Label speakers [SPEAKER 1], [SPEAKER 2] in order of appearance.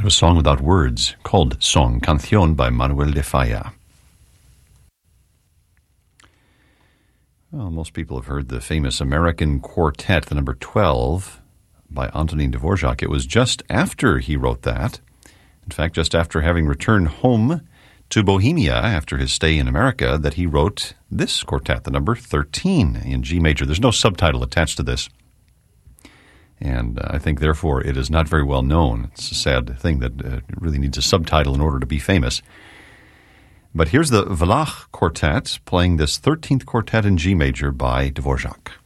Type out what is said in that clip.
[SPEAKER 1] A song without words called Song, Canción by Manuel de Falla. Well, most people have heard the famous American Quartet, the number 12, by Antonin Dvorak. It was just after he wrote that, in fact, just after having returned home to Bohemia after his stay in America, that he wrote this quartet, the number 13 in G major. There's no subtitle attached to this. And I think, therefore, it is not very well known. It's a sad thing that it really needs a subtitle in order to be famous. But here's the Wallach Quartet playing this 13th quartet in G major by Dvorak.